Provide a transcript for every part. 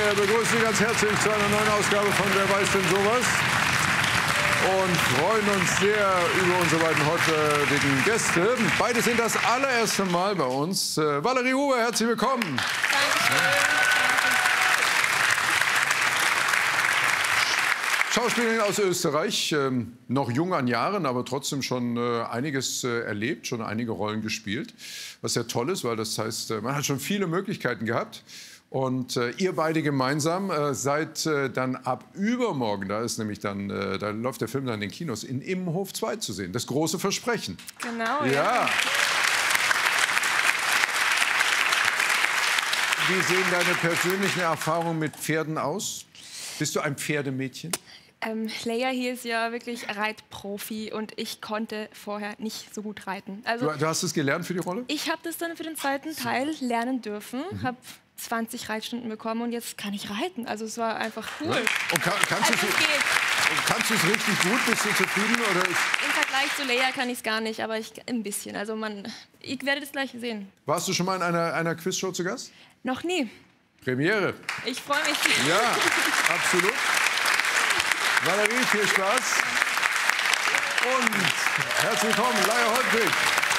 Wir begrüßen Sie ganz herzlich zu einer neuen Ausgabe von Wer weiß denn sowas? Und freuen uns sehr über unsere beiden heutigen Gäste. Beide sind das allererste Mal bei uns. Valerie Huber, herzlich willkommen. Dankeschön. Schauspielerin aus Österreich, noch jung an Jahren, aber trotzdem schon einiges erlebt, schon einige Rollen gespielt. Was sehr toll ist, weil das heißt, man hat schon viele Möglichkeiten gehabt. Und ihr beide gemeinsam seid dann ab übermorgen, da ist nämlich dann, da läuft der Film dann in den Kinos, in Immenhof 2 zu sehen. Das große Versprechen. Genau, ja. Wie sehen deine persönlichen Erfahrungen mit Pferden aus? Bist du ein Pferdemädchen? Leia hier ist ja wirklich Reitprofi und ich konnte vorher nicht so gut reiten. Also, Du hast es gelernt für die Rolle? ich habe das dann für den zweiten Teil lernen dürfen, habe 20 Reitstunden bekommen und jetzt kann ich reiten. Also es war einfach cool. Ja. Und kannst du es richtig gut? Bist du zufrieden? Oder? Im Vergleich zu Leia kann ich es gar nicht, aber ein bisschen. Also ich werde das gleich sehen. Warst du schon mal in einer Quizshow zu Gast? Noch nie. Premiere. Ich freue mich. Ja, absolut. Valerie, viel Spaß. Und herzlich willkommen, Leia Holtwig.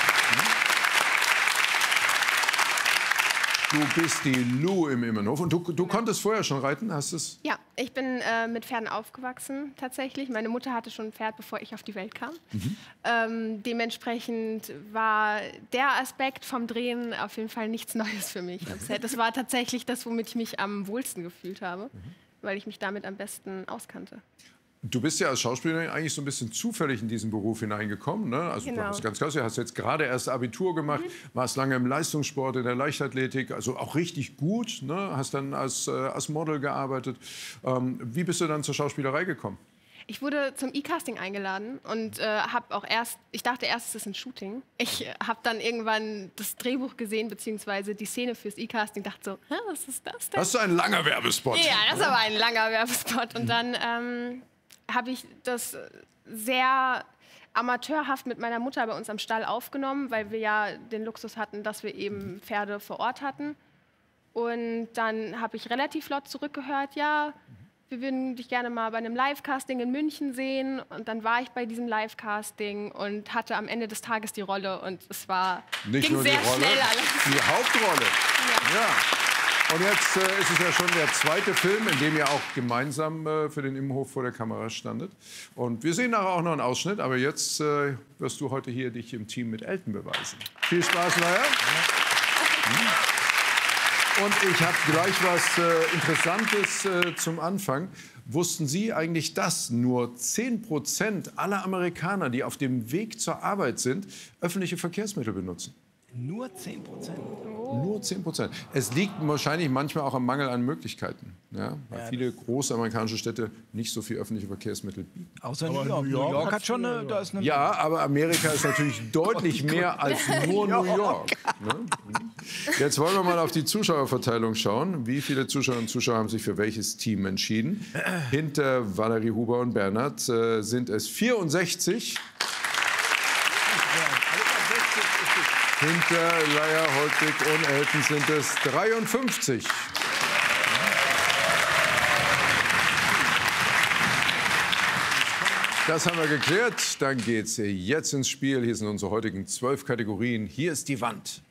Du bist die Lou im Immenhof. Und du konntest vorher schon reiten? Hast es? Ja, ich bin mit Pferden aufgewachsen, tatsächlich. Meine Mutter hatte schon ein Pferd, bevor ich auf die Welt kam. Dementsprechend war der Aspekt vom Drehen auf jeden Fall nichts Neues für mich. Das war tatsächlich das, womit ich mich am wohlsten gefühlt habe, weil ich mich damit am besten auskannte. Du bist ja als Schauspielerin eigentlich so ein bisschen zufällig in diesen Beruf hineingekommen. Ne? Also Genau. du hast ganz klasse, hast jetzt gerade erst Abitur gemacht, warst lange im Leistungssport, in der Leichtathletik, also auch richtig gut, ne? Hast dann als Model gearbeitet. Wie bist du dann zur Schauspielerei gekommen? Ich wurde zum E-Casting eingeladen und ich dachte erst, es ist ein Shooting. Ich habe dann irgendwann das Drehbuch gesehen, beziehungsweise die Szene fürs E-Casting, dachte so, hä, was ist das denn? Das ist ein langer Werbespot. Ja, das ist aber ein langer Werbespot. Und dann habe ich das sehr amateurhaft mit meiner Mutter bei uns am Stall aufgenommen, weil wir ja den Luxus hatten, dass wir eben Pferde vor Ort hatten. Und dann habe ich relativ flott zurückgehört, ja, wir würden dich gerne mal bei einem Live-Casting in München sehen. Und dann war ich bei diesem Live-Casting und hatte am Ende des Tages die Rolle. Und es Nicht nur die sehr Rolle, schnell alles. die Hauptrolle. Ja. Und jetzt ist es ja schon der zweite Film, in dem ihr auch gemeinsam für den Immenhof vor der Kamera standet. Und wir sehen nachher auch noch einen Ausschnitt, aber jetzt wirst du heute hier dich im Team mit Elton beweisen. Viel Spaß, Leia. Und ich habe gleich was Interessantes zum Anfang. Wussten Sie eigentlich, dass nur 10% aller Amerikaner, die auf dem Weg zur Arbeit sind, öffentliche Verkehrsmittel benutzen? Nur 10%? Nur 10%. Es liegt wahrscheinlich manchmal auch am Mangel an Möglichkeiten. Ja? Weil viele große amerikanische Städte nicht so viel öffentliche Verkehrsmittel bieten. Außer New York. New York hat schon eine, da ist eine... Ja, aber Amerika ist natürlich deutlich mehr als nur New York. Ne? Jetzt wollen wir mal auf die Zuschauerverteilung schauen. Wie viele Zuschauerinnen und Zuschauer haben sich für welches Team entschieden? Hinter Valerie Huber und Bernhard sind es 64. Hinter Leia Holtwig und Elton sind es 53. Das haben wir geklärt. Dann geht's jetzt ins Spiel. Hier sind unsere heutigen 12 Kategorien. Hier ist die Wand.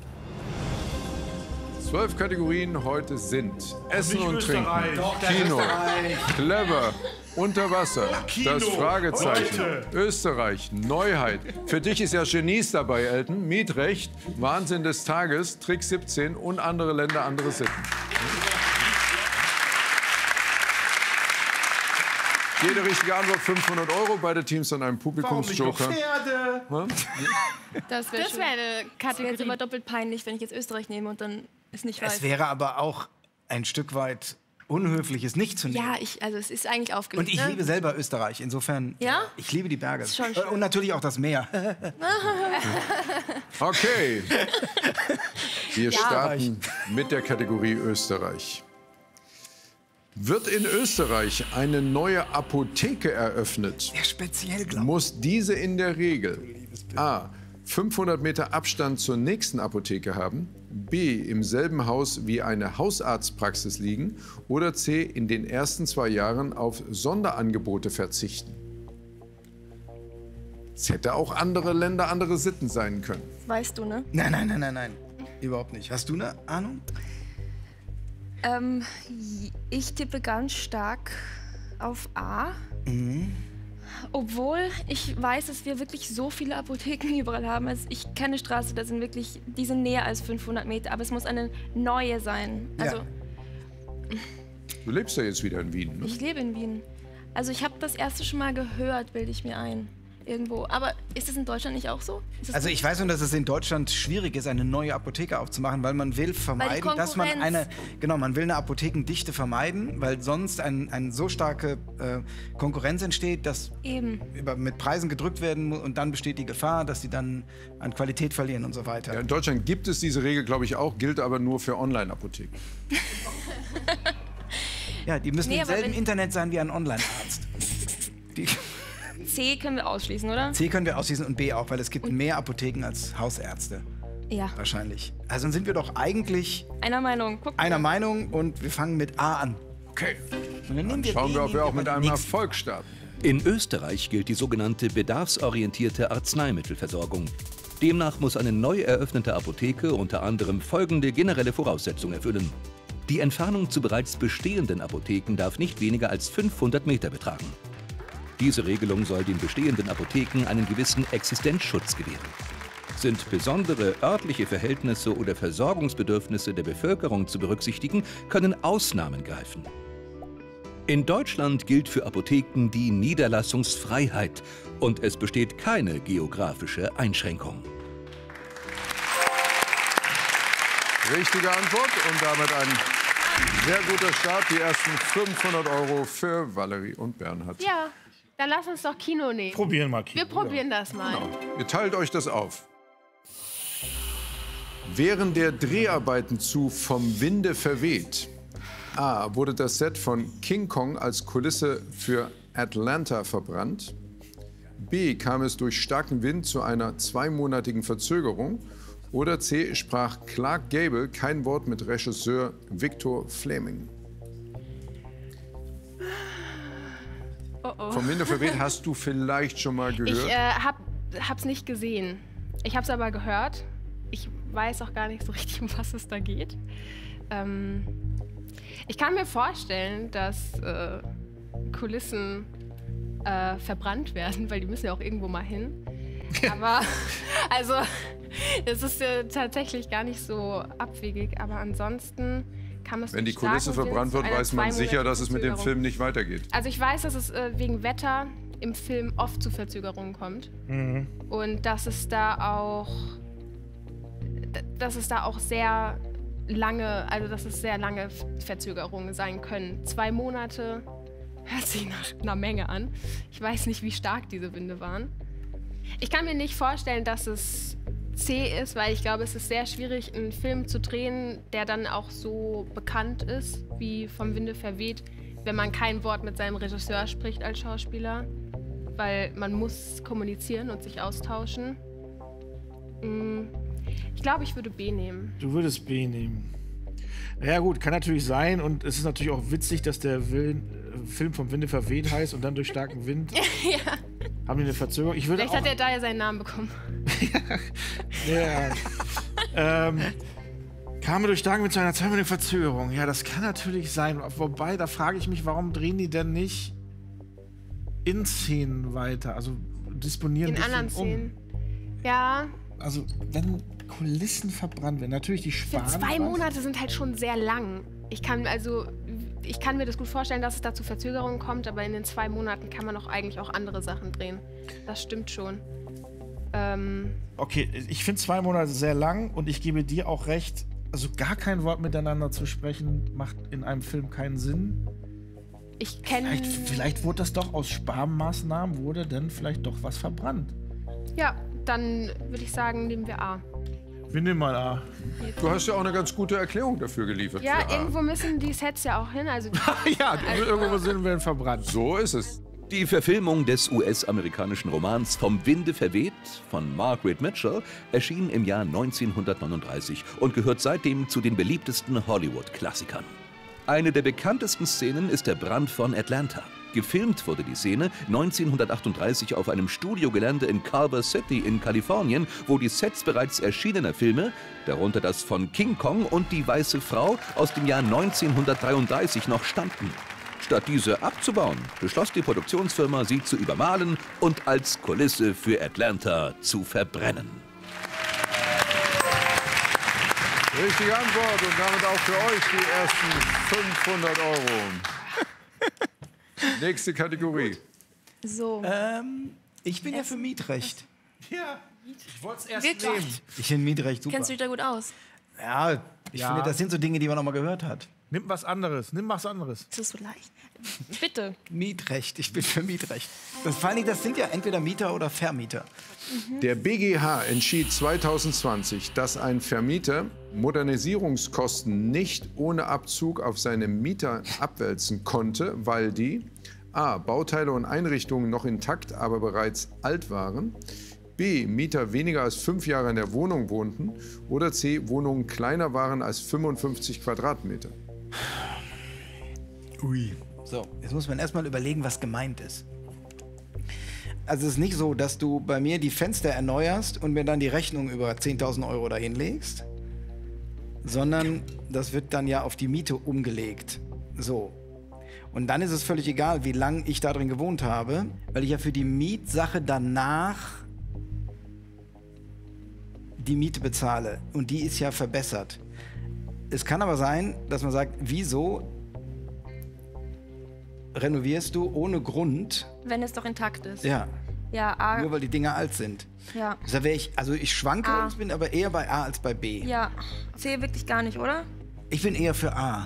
12 Kategorien heute sind Essen und Trinken, Kino, Clever, Unterwasser, das Fragezeichen, Österreich, Neuheit. Für dich ist ja Genies dabei, Elton. Mietrecht, Wahnsinn des Tages, Trick 17 und andere Länder, andere Sitten. Jede richtige Antwort 500 €. Beide Teams dann einen Publikumsjoker. Das wäre Das wäre eine wäre jetzt Kategorie. aber doppelt peinlich, wenn ich jetzt Österreich nehme und dann ist nicht weiß. Es wäre aber auch ein Stück weit unhöflich, es nicht zu nehmen. Ja, also es ist eigentlich aufgelegt. Und ich liebe selber Österreich, insofern, Ja? ich liebe die Berge. Ist schon schön. Und natürlich auch das Meer. Okay. Wir starten mit der Kategorie Österreich. Wird in Österreich eine neue Apotheke eröffnet, Sehr speziell, glaube muss diese in der Regel a. 500 Meter Abstand zur nächsten Apotheke haben, B, im selben Haus wie eine Hausarztpraxis liegen oder C, in den ersten 2 Jahren auf Sonderangebote verzichten? Es hätte auch andere Länder, andere Sitten sein können. Weißt du, ne? Nein. Überhaupt nicht. Hast du eine Ahnung? Ich tippe ganz stark auf A. Obwohl ich weiß, dass wir wirklich so viele Apotheken überall haben. Also ich kenne eine Straße, die sind näher als 500 Meter, aber es muss eine neue sein. Also Ja. Du lebst ja jetzt wieder in Wien, ne? ich lebe in Wien. Also ich habe das erste schon mal gehört, bilde ich mir ein. Irgendwo. Aber ist es in Deutschland nicht auch so? Also ich weiß nur, dass es in Deutschland schwierig ist, eine neue Apotheke aufzumachen, weil man will vermeiden, dass man man will eine Apothekendichte vermeiden, weil sonst eine so starke Konkurrenz entsteht, dass mit Preisen gedrückt werden muss und dann besteht die Gefahr, dass sie dann an Qualität verlieren und so weiter. Ja, in Deutschland gibt es diese Regel, glaube ich, auch, gilt aber nur für Online-Apotheken. Ja, die müssen im selben Internet sein wie ein Online-Arzt. C können wir ausschließen, oder? C können wir ausschließen und B auch, weil es gibt mehr Apotheken als Hausärzte. Ja. Wahrscheinlich. Also dann sind wir doch eigentlich Einer Meinung. Guck mal. einer Meinung und wir fangen mit A an. Okay. Und dann nehmen wir Schauen B, wir, ob wir auch nehmen mit mal einem den nächsten. Erfolg starten. In Österreich gilt die sogenannte bedarfsorientierte Arzneimittelversorgung. Demnach muss eine neu eröffnete Apotheke unter anderem folgende generelle Voraussetzungen erfüllen. Die Entfernung zu bereits bestehenden Apotheken darf nicht weniger als 500 Meter betragen. Diese Regelung soll den bestehenden Apotheken einen gewissen Existenzschutz gewähren. Sind besondere örtliche Verhältnisse oder Versorgungsbedürfnisse der Bevölkerung zu berücksichtigen, können Ausnahmen greifen. In Deutschland gilt für Apotheken die Niederlassungsfreiheit und es besteht keine geografische Einschränkung. Richtige Antwort und damit ein sehr guter Start. Die ersten 500 € für Valerie und Bernhard. Ja, dann lass uns doch Kino nehmen. Probieren mal Kino. Wir probieren das mal. Genau. Ihr teilt euch das auf. Während der Dreharbeiten zu Vom Winde verweht, A, wurde das Set von King Kong als Kulisse für Atlanta verbrannt. B, kam es durch starken Wind zu einer 2-monatigen Verzögerung. Oder C, sprach Clark Gable kein Wort mit Regisseur Victor Fleming. Vom Winde verweht hast du vielleicht schon mal gehört? Ich hab's nicht gesehen. Ich hab's aber gehört. Ich weiß auch gar nicht so richtig, um was es da geht. Ich kann mir vorstellen, dass Kulissen verbrannt werden, weil die müssen ja auch irgendwo mal hin. Aber also es ist tatsächlich gar nicht so abwegig. Aber ansonsten kann es. Wenn die Kulisse verbrannt wird, weiß man sicher, dass es mit dem Film nicht weitergeht. Also ich weiß, dass es wegen Wetter im Film oft zu Verzögerungen kommt. Und dass es da auch sehr lange, also dass es sehr lange Verzögerungen sein können. 2 Monate hört sich nach einer Menge an. Ich weiß nicht, wie stark diese Winde waren. Ich kann mir nicht vorstellen, dass es C ist, weil ich glaube, es ist sehr schwierig, einen Film zu drehen, der dann auch so bekannt ist, wie Vom Winde verweht, wenn man kein Wort mit seinem Regisseur spricht als Schauspieler. Weil man muss kommunizieren und sich austauschen. Ich glaube, ich würde B nehmen. Du würdest B nehmen. Ja gut, kann natürlich sein und es ist natürlich auch witzig, dass der Film Vom Winde verweht heißt und dann durch starken Wind Ja. haben die eine Verzögerung. Ich würde Vielleicht hat er da ja seinen Namen bekommen. Kam durch starken Wind zu einer 2-monatigen Verzögerung. Ja, das kann natürlich sein. Wobei, da frage ich mich, warum drehen die denn nicht in Szenen weiter? Also disponieren In ein anderen bisschen Szenen. Ja, Also wenn Kulissen verbrannt werden, natürlich die für Sparen. 2 Monate sind halt schon sehr lang. Ich kann mir das gut vorstellen, dass es da zu Verzögerungen kommt, aber in den 2 Monaten kann man auch eigentlich auch andere Sachen drehen. Das stimmt schon. Okay, ich finde 2 Monate sehr lang und ich gebe dir auch recht, also gar kein Wort miteinander zu sprechen, macht in einem Film keinen Sinn. Ich kenne. Vielleicht wurde das doch aus Sparmaßnahmen, wurde denn vielleicht doch was verbrannt. Ja, dann würde ich sagen, nehmen wir A. Wir nehmen mal A. Du hast ja auch eine ganz gute Erklärung dafür geliefert. Ja, für A. irgendwo müssen die Sets ja auch hin. Also Ja, irgendwo sind wir verbrannt. So ist es. Die Verfilmung des US-amerikanischen Romans Vom Winde verweht von Margaret Mitchell erschien im Jahr 1939 und gehört seitdem zu den beliebtesten Hollywood-Klassikern. Eine der bekanntesten Szenen ist der Brand von Atlanta. Gefilmt wurde die Szene 1938 auf einem Studiogelände in Culver City in Kalifornien, wo die Sets bereits erschienener Filme, darunter das von King Kong und Die weiße Frau aus dem Jahr 1933 noch standen. Statt diese abzubauen, beschloss die Produktionsfirma, sie zu übermalen und als Kulisse für Atlanta zu verbrennen. Richtige Antwort und damit auch für euch die ersten 500 €. Nächste Kategorie. So. Ich bin ja für Mietrecht. Ja, ich wollte es erst Wirklich? nehmen. Ich finde Mietrecht super. Kennst du dich da gut aus? Ja, ich finde, das sind so Dinge, die man noch mal gehört hat. Nimm was anderes, nimm was anderes. Ist das so leicht? Bitte. Mietrecht, ich bin für Mietrecht. Vor allem, das sind ja entweder Mieter oder Vermieter. Der BGH entschied 2020, dass ein Vermieter Modernisierungskosten nicht ohne Abzug auf seine Mieter abwälzen konnte, weil die a. Bauteile und Einrichtungen noch intakt, aber bereits alt waren, b. Mieter weniger als 5 Jahre in der Wohnung wohnten oder c. Wohnungen kleiner waren als 55 Quadratmeter. Ui. So, jetzt muss man erstmal überlegen, was gemeint ist. Also es ist nicht so, dass du bei mir die Fenster erneuerst und mir dann die Rechnung über 10.000 € dahin legst, sondern das wird dann ja auf die Miete umgelegt. So. Und dann ist es völlig egal, wie lange ich da drin gewohnt habe, weil ich ja für die Mietsache danach die Miete bezahle. Und die ist ja verbessert. Es kann aber sein, dass man sagt, wieso renovierst du ohne Grund? Wenn es doch intakt ist. Ja, Ja, A. nur weil die Dinger alt sind. Ja. Da wäre ich, also ich schwanke, A. bin aber eher bei A als bei B. Ja. C wirklich gar nicht, oder? Ich bin eher für A.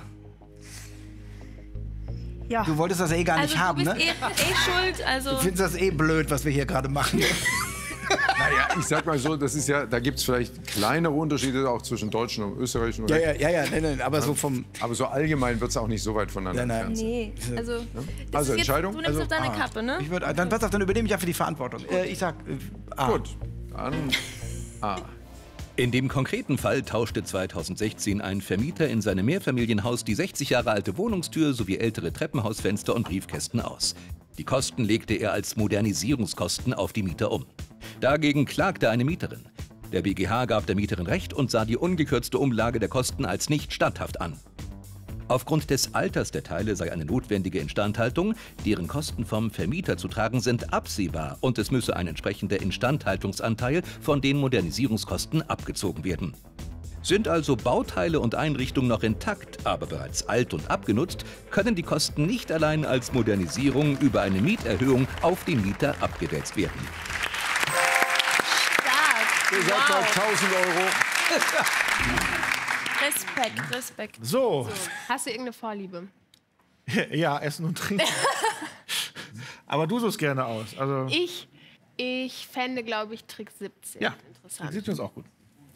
Ja. Du wolltest das gar nicht haben, du ne? bist schuld, also. Du findest das blöd, was wir hier gerade machen. Naja, ich sag mal so, das ist ja, da gibt es vielleicht kleinere Unterschiede auch zwischen Deutschen und Österreichischen. Oder Nein, aber so vom... Aber so allgemein wird es auch nicht so weit voneinander Nein, entfernt sein. Nee, also. Das Also ist Entscheidung? Jetzt, du nimmst auf deine A. Kappe, ne? Dann pass auf, dann übernehme ich ja für die Verantwortung. Ich sag A. Gut, dann A. In dem konkreten Fall tauschte 2016 ein Vermieter in seinem Mehrfamilienhaus die 60 Jahre alte Wohnungstür sowie ältere Treppenhausfenster und Briefkästen aus. Die Kosten legte er als Modernisierungskosten auf die Mieter um. Dagegen klagte eine Mieterin. Der BGH gab der Mieterin Recht und sah die ungekürzte Umlage der Kosten als nicht statthaft an. Aufgrund des Alters der Teile sei eine notwendige Instandhaltung, deren Kosten vom Vermieter zu tragen sind, absehbar und es müsse ein entsprechender Instandhaltungsanteil von den Modernisierungskosten abgezogen werden. Sind also Bauteile und Einrichtungen noch intakt, aber bereits alt und abgenutzt, können die Kosten nicht allein als Modernisierung über eine Mieterhöhung auf den Mieter abgewälzt werden. Ihr sagt mal 1.000 €. Respekt. So. Hast du irgendeine Vorliebe? Ja, Essen und Trinken. Aber du suchst gerne aus. Also, Ich fände, glaube ich, Trick 17 ja, interessant. sieht uns auch gut.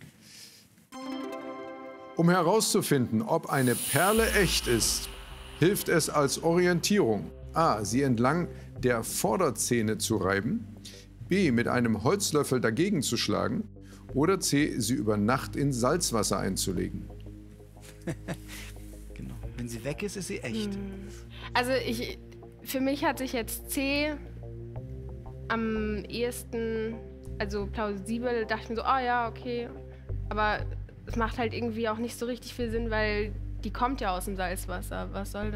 Um herauszufinden, ob eine Perle echt ist, hilft es als Orientierung. A. Sie entlang der Vorderzähne zu reiben. B. Mit einem Holzlöffel dagegen zu schlagen. Oder C. Sie über Nacht in Salzwasser einzulegen. Genau. Wenn sie weg ist, ist sie echt. Also für mich hat sich jetzt C am ehesten, also plausibel, dachte ich mir so, ah ja, okay. Aber es macht halt irgendwie auch nicht so richtig viel Sinn, weil die kommt ja aus dem Salzwasser. Was soll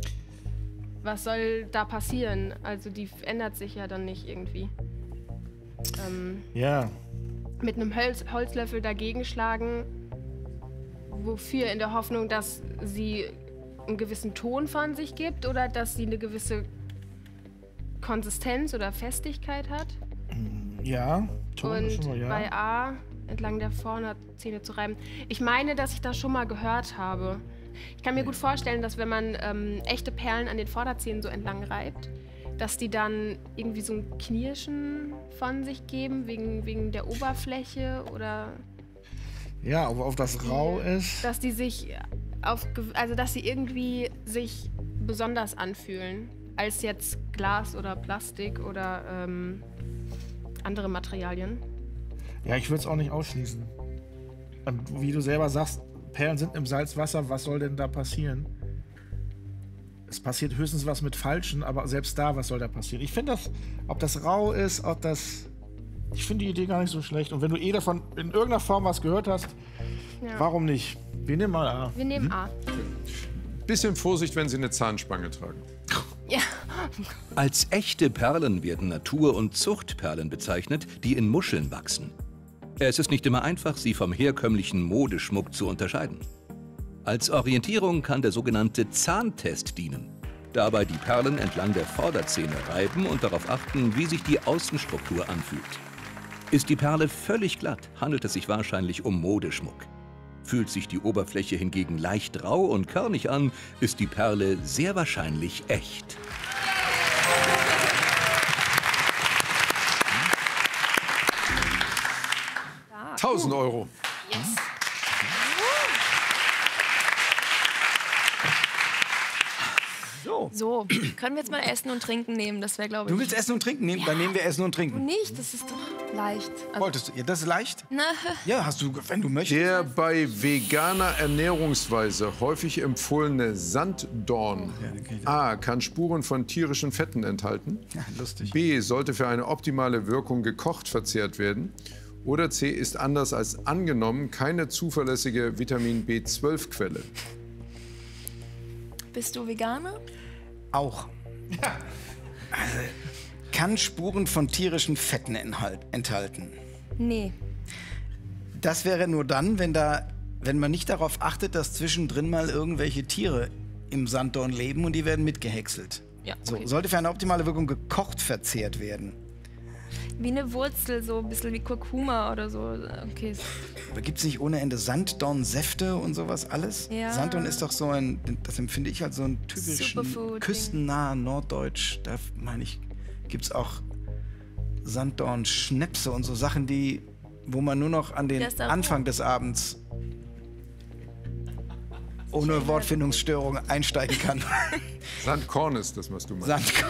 da passieren? Also die ändert sich ja dann nicht irgendwie. Ja. Mit einem Holzlöffel dagegen schlagen, wofür? In der Hoffnung, dass sie einen gewissen Ton von sich gibt oder dass sie eine gewisse Konsistenz oder Festigkeit hat. Ja. Ton ist Und schon mal, ja. bei A entlang der Vorderzähne zu reiben. Ich meine, dass ich das schon mal gehört habe. Ich kann mir gut vorstellen, dass wenn man echte Perlen an den Vorderzähnen so entlang reibt, dass die dann irgendwie so ein Knirschen von sich geben, wegen der Oberfläche oder... Ja, aber auf das rau ist. Dass die sich dass sie irgendwie sich besonders anfühlen. als jetzt Glas oder Plastik oder andere Materialien. Ja, ich würde es auch nicht ausschließen. Und wie du selber sagst, Perlen sind im Salzwasser, was soll denn da passieren? Es passiert höchstens was mit Falschen, aber selbst da, was soll da passieren? Ich finde das, ob das rau ist, ob das... Ich finde die Idee gar nicht so schlecht. Und wenn du davon in irgendeiner Form was gehört hast, warum nicht? Wir nehmen mal A. Wir nehmen A. Bisschen Vorsicht, wenn Sie eine Zahnspange tragen. Ja. Als echte Perlen werden Natur- und Zuchtperlen bezeichnet, die in Muscheln wachsen. Es ist nicht immer einfach, sie vom herkömmlichen Modeschmuck zu unterscheiden. Als Orientierung kann der sogenannte Zahntest dienen. Dabei die Perlen entlang der Vorderzähne reiben und darauf achten, wie sich die Außenstruktur anfühlt. Ist die Perle völlig glatt, handelt es sich wahrscheinlich um Modeschmuck. Fühlt sich die Oberfläche hingegen leicht rau und körnig an, ist die Perle sehr wahrscheinlich echt. Ja. 1.000 Euro. Yes. So, können wir jetzt mal Essen und Trinken nehmen? Das wäre, glaube ich... Du willst Essen und Trinken nehmen? Ja. Dann nehmen wir Essen und Trinken. Nicht, das ist doch leicht. Also wolltest du? Ja, das ist leicht? Na. Ja, hast du, wenn du möchtest. Der bei veganer Ernährungsweise häufig empfohlene Sanddorn A. kann Spuren von tierischen Fetten enthalten. Ja, lustig. B. sollte für eine optimale Wirkung gekocht verzehrt werden. Oder C. ist anders als angenommen keine zuverlässige Vitamin B12-Quelle. Bist du Veganer? Auch. Ja. Also, kann Spuren von tierischen Fetten enthalten? Nee. Das wäre nur dann, wenn man nicht darauf achtet, dass zwischendrin mal irgendwelche Tiere im Sanddorn leben und die werden mitgehäckselt. Ja, so, okay. sollte für eine optimale Wirkung gekocht verzehrt werden. Wie eine Wurzel, so ein bisschen wie Kurkuma oder so. Okay. Aber gibt es nicht ohne Ende Sanddornsäfte und sowas alles? Ja. Sanddorn ist doch so das empfinde ich als so einen typischen küstennahen Norddeutsch. Da meine ich, gibt es auch Sanddorn-Schnäpse und so Sachen, wo man nur noch an den Anfang des Abends ohne Wortfindungsstörung einsteigen kann. Sandkorn ist das, was du meinst. Sandkorn.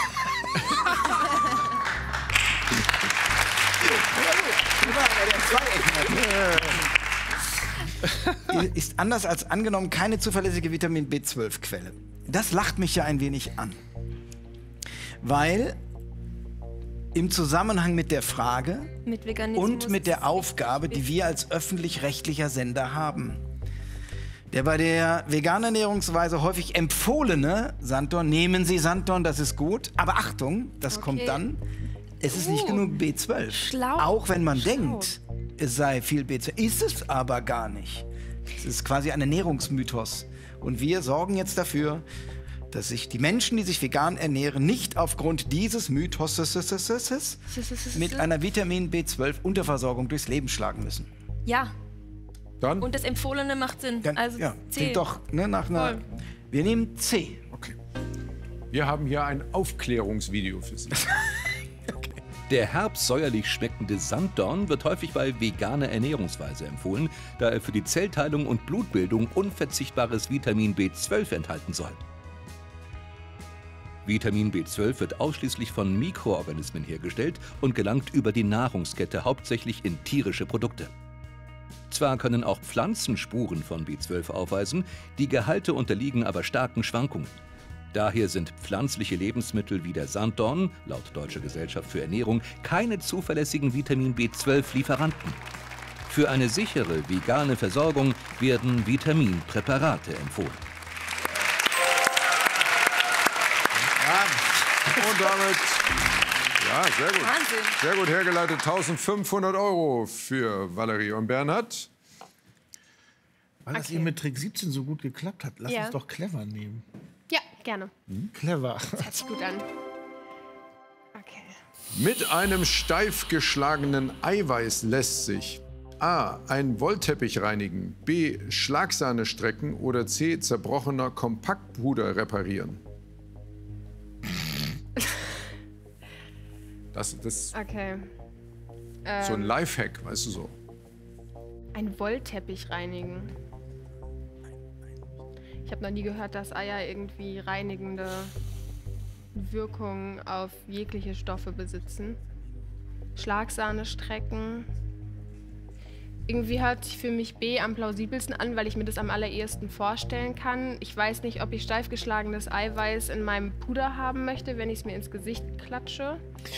Ist anders als angenommen keine zuverlässige Vitamin B12-Quelle. Das lacht mich ja ein wenig an. Weil im Zusammenhang mit der Frage und mit der Aufgabe, die wir als öffentlich-rechtlicher Sender haben. Der bei der veganen Ernährungsweise häufig empfohlene Sanddorn, nehmen Sie Sanddorn, das ist gut. Aber Achtung, das kommt dann, es ist nicht genug B12. Schlau. Auch wenn man denkt, es sei viel B12, ist es aber gar nicht. Es ist quasi ein Ernährungsmythos. Und wir sorgen jetzt dafür, dass sich die Menschen, die sich vegan ernähren, nicht aufgrund dieses Mythos mit einer Vitamin B12-Unterversorgung durchs Leben schlagen müssen. Ja. Dann? Und das Empfohlene macht Sinn. Dann, also ja, C. klingt doch nach einer... Wir nehmen C. Okay. Wir haben hier ein Aufklärungsvideo für Sie. Der herbsäuerlich schmeckende Sanddorn wird häufig bei veganer Ernährungsweise empfohlen, da er für die Zellteilung und Blutbildung unverzichtbares Vitamin B12 enthalten soll. Vitamin B12 wird ausschließlich von Mikroorganismen hergestellt und gelangt über die Nahrungskette hauptsächlich in tierische Produkte. Zwar können auch Pflanzen Spuren von B12 aufweisen, die Gehalte unterliegen aber starken Schwankungen. Daher sind pflanzliche Lebensmittel wie der Sanddorn, laut Deutscher Gesellschaft für Ernährung, keine zuverlässigen Vitamin B12-Lieferanten. Für eine sichere vegane Versorgung werden Vitaminpräparate empfohlen. Und damit, ja, sehr gut. Wahnsinn. Sehr gut hergeleitet. 1.500 Euro für Valerie und Bernhard. Weil das eben mit Trick 17 so gut geklappt hat, lass uns doch clever nehmen. Ja, gerne. Clever. Das hört sich gut an. Okay. Mit einem steif geschlagenen Eiweiß lässt sich A. ein Wollteppich reinigen, B. Schlagsahne strecken oder C. zerbrochener Kompaktpuder reparieren. Das Okay. so ein Lifehack, weißt du so. Ein Wollteppich reinigen. Ich habe noch nie gehört, dass Eier irgendwie reinigende Wirkung auf jegliche Stoffe besitzen. Schlagsahnestrecken. Irgendwie hört sich für mich B am plausibelsten an, weil ich mir das am allerersten vorstellen kann. Ich weiß nicht, ob ich steif geschlagenes Eiweiß in meinem Puder haben möchte, wenn ich es mir ins Gesicht klatsche.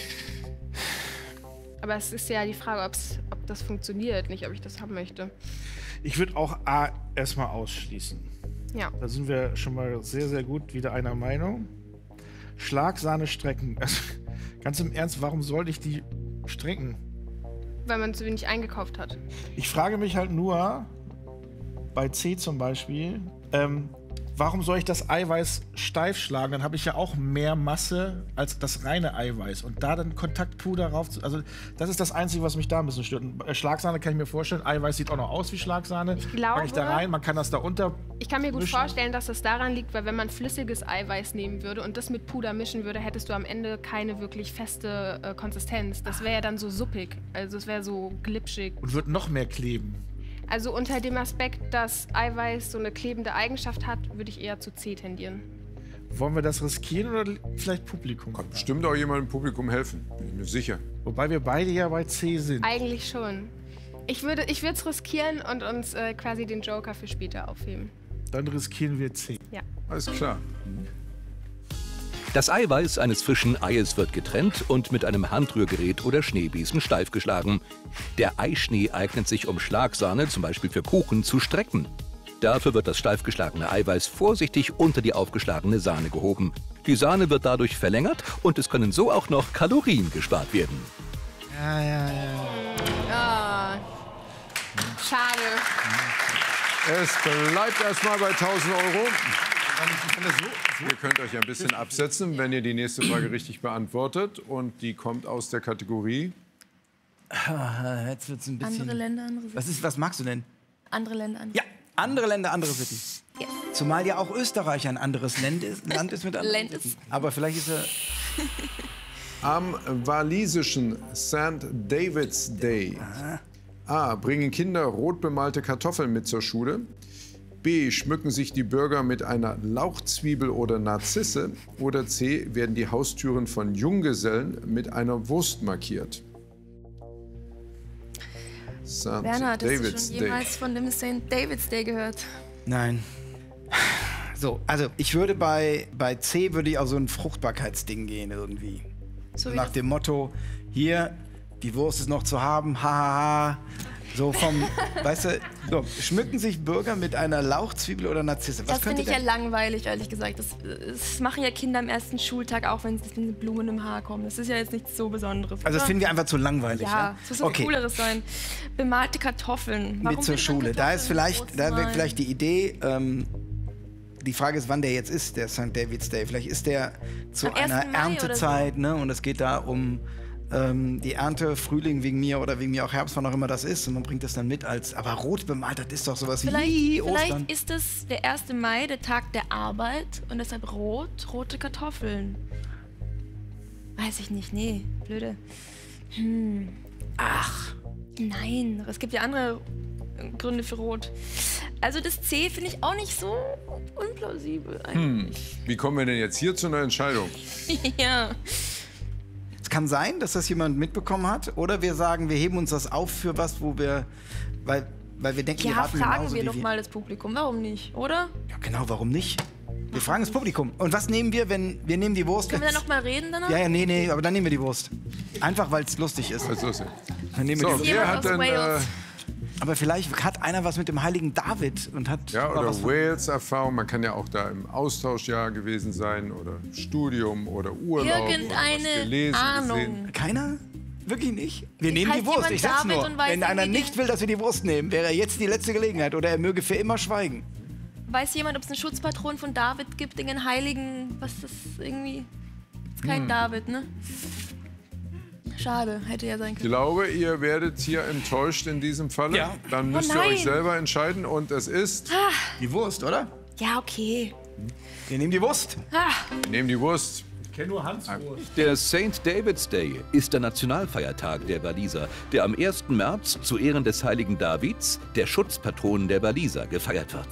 Aber es ist ja die Frage, ob das funktioniert, nicht ob ich das haben möchte. Ich würde auch A erstmal ausschließen. Ja. Da sind wir schon mal sehr, sehr gut wieder einer Meinung. Schlagsahnestrecken. Also, ganz im Ernst, warum sollte ich die strecken? Weil man zu wenig eingekauft hat. Ich frage mich halt nur, bei C zum Beispiel, warum soll ich das Eiweiß steif schlagen? Dann habe ich ja auch mehr Masse als das reine Eiweiß. Und da dann Kontaktpuder rauf... Also das ist das Einzige, was mich da ein bisschen stört. Und Schlagsahne kann ich mir vorstellen. Eiweiß sieht auch noch aus wie Schlagsahne. Ich glaube... Pack ich da rein, man kann das da unter... Ich kann mir gut vorstellen, dass das daran liegt, weil wenn man flüssiges Eiweiß nehmen würde und das mit Puder mischen würde, hättest du am Ende keine wirklich feste Konsistenz. Das wäre ja dann so suppig. Also es wäre so glitschig. Und wird noch mehr kleben. Also unter dem Aspekt, dass Eiweiß so eine klebende Eigenschaft hat, würde ich eher zu C tendieren. Wollen wir das riskieren oder vielleicht Publikum? Kann bestimmt auch jemand im Publikum helfen, bin ich mir sicher. Wobei wir beide ja bei C sind. Eigentlich schon. Ich würde es riskieren und uns quasi den Joker für später aufheben. Dann riskieren wir C. Ja. Alles klar. Das Eiweiß eines frischen Eies wird getrennt und mit einem Handrührgerät oder Schneebesen steif geschlagen. Der Eischnee eignet sich, um Schlagsahne, zum Beispiel für Kuchen, zu strecken. Dafür wird das steif geschlagene Eiweiß vorsichtig unter die aufgeschlagene Sahne gehoben. Die Sahne wird dadurch verlängert und es können so auch noch Kalorien gespart werden. Ah, schade. Es bleibt erstmal bei 1.000 €. Ihr könnt euch ein bisschen absetzen, wenn ihr die nächste Frage richtig beantwortet. Und die kommt aus der Kategorie... Jetzt wird's ein bisschen... Andere Länder, andere Sitten. Was magst du denn? Andere Länder, andere Ja, andere Länder, andere Sitten. Ja. Zumal ja auch Österreich ein anderes Land ist mit anderen Land Sitten. ist- Aber vielleicht ist er... Am walisischen St. David's Day A. Bringen Kinder rot bemalte Kartoffeln mit zur Schule. B. Schmücken sich die Bürger mit einer Lauchzwiebel oder Narzisse. Oder C. Werden die Haustüren von Junggesellen mit einer Wurst markiert. St. Bernhard, hast du David's schon Day. jemals von dem St. David's Day gehört? Nein. So, also ich würde bei C würde ich auch so ein Fruchtbarkeitsding gehen irgendwie. So wie Nach das- dem Motto, hier, die Wurst ist noch zu haben, hahaha. So vom, weißt du, so, schmücken sich Bürger mit einer Lauchzwiebel oder Narzisse. Was Das finde könnte ich ja denn? langweilig, ehrlich gesagt. Das machen ja Kinder am ersten Schultag auch, wenn sie mit Blumen im Haar kommen. Das ist ja jetzt nichts so Besonderes. Also das oder? finden wir einfach zu langweilig. Ja, es muss was okay. Cooleres sein. Bemalte Kartoffeln. Warum Mit zur will man Schule. Da ist Kartoffeln da wäre groß vielleicht die Idee, die Frage ist, wann der jetzt ist, der St. David's Day. Vielleicht ist der zu Am 1. einer Mai Erntezeit, ne? Und es geht da um die Ernte, Frühling wegen mir oder wegen mir auch Herbst, wann auch immer das ist. Und man bringt das dann mit als, aber rot bemalt, das ist doch sowas wie Ostern. Vielleicht ist es der 1. Mai, der Tag der Arbeit und deshalb rote Kartoffeln. Weiß ich nicht, nee, blöde. Ach, nein, es gibt ja andere Gründe für rot. Also das C finde ich auch nicht so unplausibel eigentlich. Wie kommen wir denn jetzt hier zu einer Entscheidung? Ja. Es kann sein, dass das jemand mitbekommen hat. Oder wir sagen, wir heben uns das auf für was, wo wir, weil wir denken, die Ja, raten fragen genauso wir wie doch mal das Publikum, warum nicht, oder? Ja, genau, warum nicht? Wir fragen das Publikum. Und was nehmen wir, wenn wir nehmen die Wurst? Können wir da noch mal reden danach? Ja, nee, aber dann nehmen wir die Wurst. Einfach, weil es lustig ist. Was ist das denn? Dann nehmen wir So, die Wurst. wer Jemand hat aus denn... Wales. Aber vielleicht hat einer was mit dem heiligen David und hat Ja, mal oder was von- Wales-Erfahrung. Man kann ja auch da im Austauschjahr gewesen sein oder Studium oder Urlaub. oder was Irgendeine gelesen, Ahnung. gesehen. Keiner? Wirklich nicht? Wir nehmen heißt die Wurst. jemand Ich sag's David nur. und weiß Wenn einer irgendwie nicht will, dass wir die Wurst nehmen, wäre jetzt die letzte Gelegenheit. Oder er möge für immer schweigen. Weiß jemand, ob es einen Schutzpatron von David gibt, den Heiligen, was das irgendwie... Ist kein David, ne? Schade, hätte ja sein Ich können. glaube, ihr werdet hier enttäuscht in diesem Falle. Ja. Dann müsst ihr nein. euch selber entscheiden und es ist... Die Wurst, oder? Ja, okay. Wir nehmen die Wurst. Wir nehmen die Wurst. Ich kenne nur Hans Wurst. Der St. David's Day ist der Nationalfeiertag der Waliser, der am 1. März zu Ehren des heiligen Davids, der Schutzpatron der Waliser, gefeiert wird.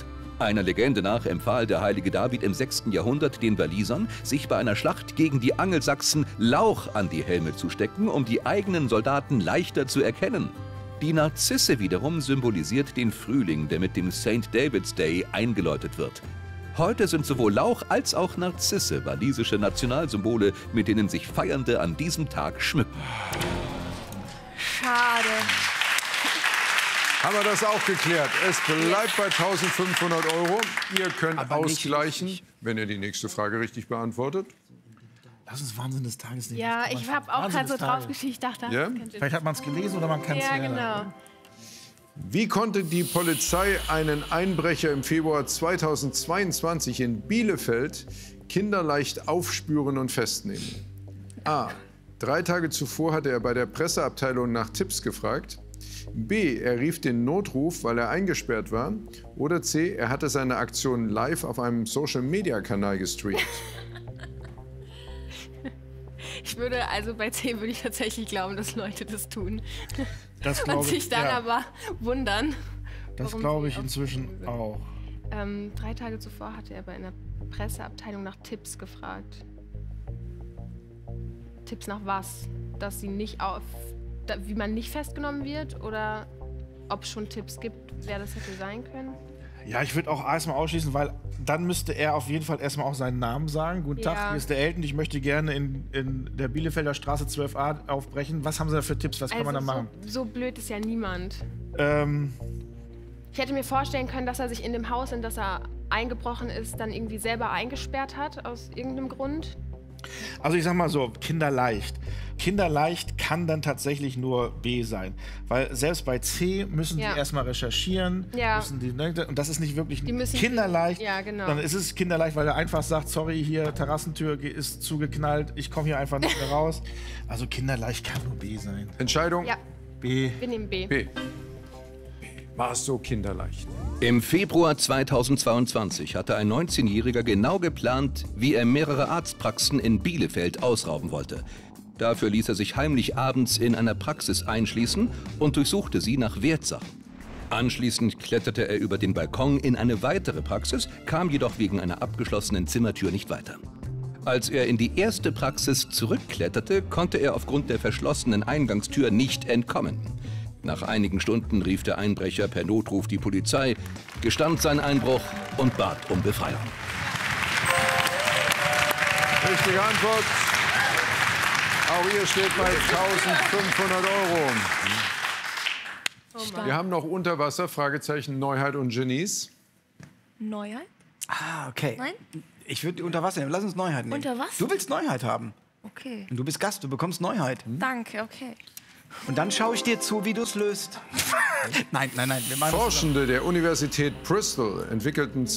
Einer Legende nach empfahl der heilige David im 6. Jahrhundert den Walisern, sich bei einer Schlacht gegen die Angelsachsen Lauch an die Helme zu stecken, um die eigenen Soldaten leichter zu erkennen. Die Narzisse wiederum symbolisiert den Frühling, der mit dem St. David's Day eingeläutet wird. Heute sind sowohl Lauch als auch Narzisse walisische Nationalsymbole, mit denen sich Feiernde an diesem Tag schmücken. Schade. Haben wir das auch geklärt? Es bleibt bei 1.500 €. Ihr könnt Aber ausgleichen, wenn ihr die nächste Frage richtig beantwortet. Lass uns Wahnsinn des Tages nehmen. Ja, ich habe auch gerade so drauf geschrieben. Ich dachte, Ja? das könnte... Vielleicht hat man es gelesen oder man kann es Ja, genau. Wie konnte die Polizei einen Einbrecher im Februar 2022 in Bielefeld kinderleicht aufspüren und festnehmen? A. 3 Tage zuvor hatte er bei der Presseabteilung nach Tipps gefragt. B. Er rief den Notruf, weil er eingesperrt war. Oder C. Er hatte seine Aktion live auf einem Social-Media-Kanal gestreamt. Bei C würde ich tatsächlich glauben, dass Leute das tun. Das Und glaube sich ich, dann ja. aber wundern. Das warum glaube sie ich auf- inzwischen auch. 3 Tage zuvor hatte er bei einer Presseabteilung nach Tipps gefragt. Tipps nach was? Dass sie nicht wie man nicht festgenommen wird oder ob es schon Tipps gibt, wer das hätte sein können? Ja, ich würde auch erstmal ausschließen, weil dann müsste er auf jeden Fall erstmal auch seinen Namen sagen. Guten Ja. Tag, hier ist der Elton. Ich möchte gerne in der Bielefelder Straße 12a aufbrechen. Was haben Sie da für Tipps? Was kann man da machen? So blöd ist ja niemand. Ähm, Ich hätte mir vorstellen können, dass er sich in dem Haus, in das er eingebrochen ist, dann irgendwie selber eingesperrt hat, aus irgendeinem Grund. Also ich sag mal so, kinderleicht. Kinderleicht kann dann tatsächlich nur B sein. Weil selbst bei C müssen Ja. die erstmal recherchieren. Ja. Müssen die, ne, und das ist nicht wirklich Die müssen- kinderleicht. Ja, genau. Dann ist es kinderleicht, weil er einfach sagt, sorry, hier Terrassentür ist zugeknallt, ich komme hier einfach nicht mehr raus. Also kinderleicht kann nur B sein. Entscheidung Ja, B. wir nehmen B. B. War es so kinderleicht? Im Februar 2022 hatte ein 19-Jähriger genau geplant, wie er mehrere Arztpraxen in Bielefeld ausrauben wollte. Dafür ließ er sich heimlich abends in einer Praxis einschließen und durchsuchte sie nach Wertsachen. Anschließend kletterte er über den Balkon in eine weitere Praxis, kam jedoch wegen einer abgeschlossenen Zimmertür nicht weiter. Als er in die erste Praxis zurückkletterte, konnte er aufgrund der verschlossenen Eingangstür nicht entkommen. Nach einigen Stunden rief der Einbrecher per Notruf die Polizei, gestand seinen Einbruch und bat um Befreiung. Richtige Antwort. Auch ihr steht bei 1.500 €. Wir haben noch unter Wasser, Fragezeichen, Neuheit und Genies. Neuheit? Ah, okay. Nein? Ich würde unter Wasser nehmen. Lass uns Neuheit nehmen. Unter Wasser? Du willst Neuheit haben. Okay. Und du bist Gast, du bekommst Neuheit. Danke, okay. Und dann schaue ich dir zu, wie du es löst. Nein. Wir machen das zusammen. Forschende der Universität Bristol entwickelten